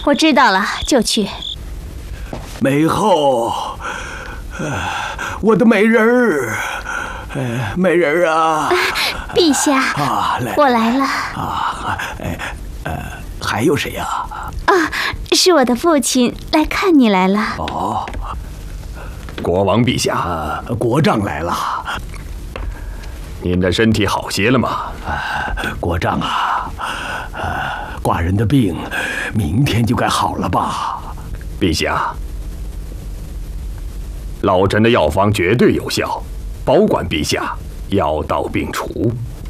我知道了，就去。 美后，我的美人儿，美人儿啊！ 陛下，我来了。 还有谁呀？ 是我的父亲来看你来了。 哦， 国王陛下， 国丈来了。 您的身体好些了吗？ 国丈啊，寡人的病明天就该好了吧？ 陛下，老臣的药方绝对有效，保管陛下药到病除。